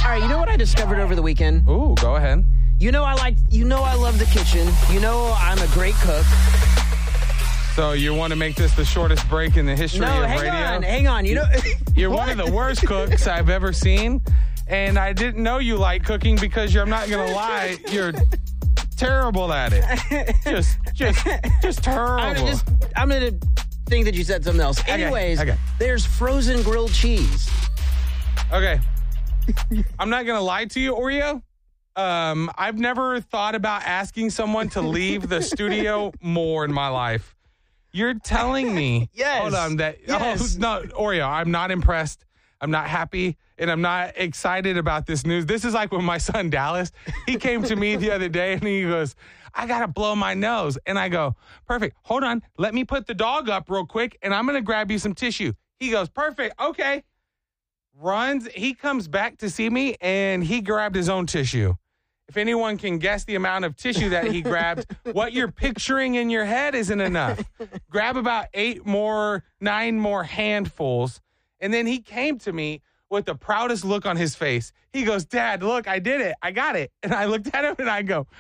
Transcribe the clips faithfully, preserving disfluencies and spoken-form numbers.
right, you know what I discovered over the weekend? Ooh, go ahead. You know I like. You know I love the kitchen. You know I'm a great cook. So you want to make this the shortest break in the history No, of hang radio? on, hang on. You know, You're one of the worst cooks I've ever seen, and I didn't know you like cooking because you're, I'm not going to lie, you're terrible at it. Just, just, just terrible. I'm just. I'm gonna think that you said something else. Okay, Anyways, okay. there's frozen grilled cheese. Okay. I'm not going to lie to you, Oreo. Um, I've never thought about asking someone to leave the studio more in my life. You're telling me, Yes. hold on, that Yes. oh no, Oreo, I'm not impressed. I'm not happy, and I'm not excited about this news. This is like when my son Dallas, he came to me the other day and he goes, I gotta blow my nose. And I go, perfect, hold on, let me put the dog up real quick and I'm gonna grab you some tissue. He goes, perfect, okay. Runs, he comes back to see me and he grabbed his own tissue. If anyone can guess the amount of tissue that he grabbed, what you're picturing in your head isn't enough. Grab about eight more, nine more handfuls. And then he came to me with the proudest look on his face. He goes, Dad, look, I did it. I got it. And I looked at him and I go,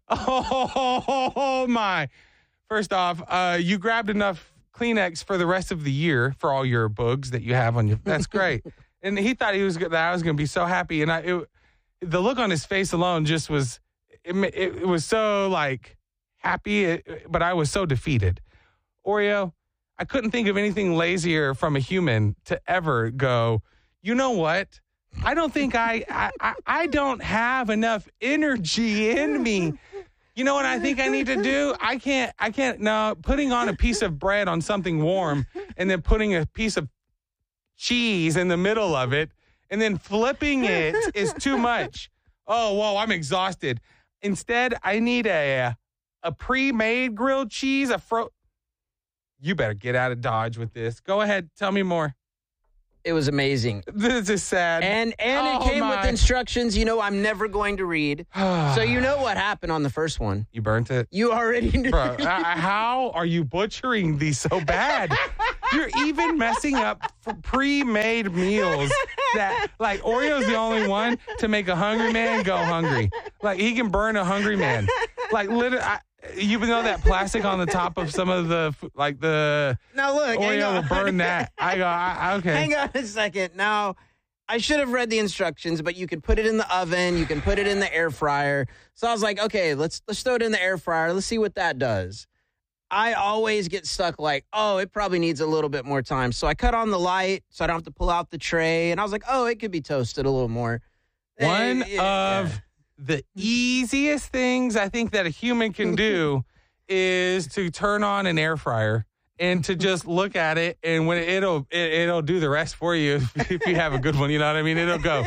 oh, my. First off, uh, you grabbed enough Kleenex for the rest of the year for all your bugs that you have on your, that's great. And he thought he was that I was going to be so happy. And I, it, the look on his face alone just was, it, it, it was so like happy, it, but I was so defeated. Oreo, I couldn't think of anything lazier from a human to ever go, you know what? I don't think I, I, I, I don't have enough energy in me. You know what I think I need to do? I can't, I can't, no, putting on a piece of bread on something warm and then putting a piece of cheese in the middle of it and then flipping it is too much. Oh, whoa, I'm exhausted. Instead, I need a a pre-made grilled cheese. A fro. You better get out of Dodge with this. Go ahead, tell me more. It was amazing. This is sad. And and Oh, it came my. with instructions, you know, I'm never going to read. So you know what happened on the first one. You burnt it? You already knew. Bro, uh, how are you butchering these so bad? You're even messing up for pre-made meals that, like, Oreo's the only one to make a hungry man go hungry. Like, he can burn a hungry man. Like, literally, I, even though that plastic on the top of some of the, like, the Now look, hang Oreo on. will burn that. I go, I, okay. Hang on a second. Now, I should have read the instructions, but you can put it in the oven, you can put it in the air fryer. So I was like, okay, let's let's throw it in the air fryer. Let's see what that does. I always get stuck like, oh, it probably needs a little bit more time. So I cut on the light so I don't have to pull out the tray. And I was like, oh, it could be toasted a little more. One Eh, yeah. of the easiest things I think that a human can do is to turn on an air fryer and to just look at it, and when it'll it, it'll do the rest for you if, if you have a good one. You know what I mean? It'll go,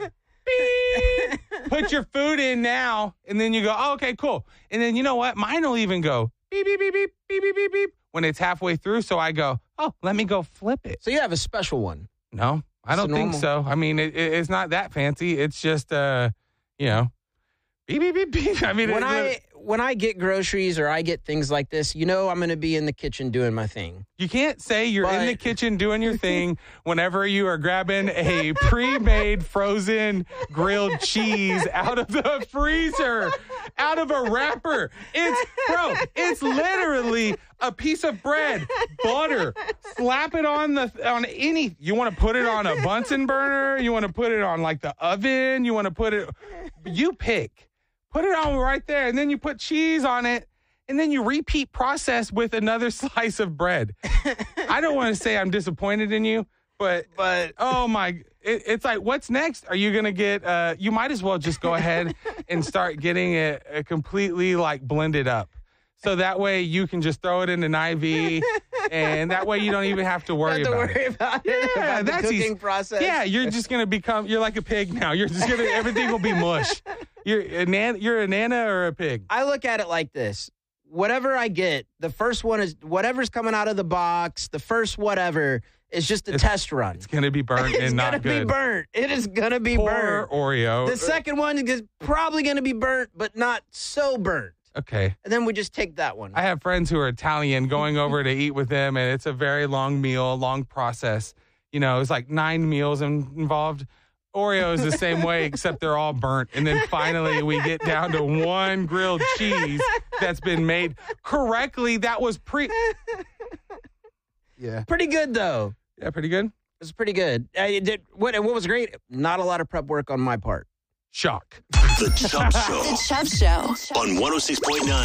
beep, put your food in now, and then you go, oh, okay, cool. And then you know what? Mine will even go beep beep beep beep beep beep beep beep when it's halfway through. So I go, oh, let me go flip it. So you have a special one. No, I don't So think normal. so. I mean, it, it, it's not that fancy. It's just, uh, you know, beep, beep, beep, beep. I mean, When it, I when I get groceries or I get things like this, you know I'm going to be in the kitchen doing my thing. you can't say you're in the But- kitchen doing your thing whenever you are grabbing a pre-made frozen grilled cheese out of the freezer, out of a wrapper. It's, bro, it's literally a piece of bread, butter, slap it on the, on any, you want to put it on a Bunsen burner, you want to put it on like the oven, you want to put it, you pick. Put it on right there, and then you put cheese on it, and then you repeat process with another slice of bread. I don't want to say I'm disappointed in you, but But oh my, it, it's like, what's next? Are you gonna get? Uh, you might as well just go ahead and start getting it uh, completely like blended up, so that way you can just throw it in an I V, and that way you don't even have to worry don't about have to worry it. about it. Yeah, about the that's cooking easy. process. Yeah, you're just gonna become. You're like a pig now. You're just gonna. Everything will be mush. You're a nan, You're a nana or a pig. I look at it like this. Whatever I get, the first one is whatever's coming out of the box, the first whatever is just a It's- test run. It's gonna be burnt It's and gonna not be good. burnt. It is gonna be Poor burnt. Oreo. The second one is probably gonna be burnt, but not so burnt. Okay. And then we just take that one. I have friends who are Italian going over to eat with them, and it's a very long meal, long process. You know, it's like nine meals in, involved. Oreos the same way, except they're all burnt. And then finally we get down to one grilled cheese that's been made correctly. That was pre... Yeah. Pretty good, though. Yeah, pretty good. It was pretty good. I did what, what was great, not a lot of prep work on my part. Shock. The Chubb Show. The Chubb Show. On one oh six point nine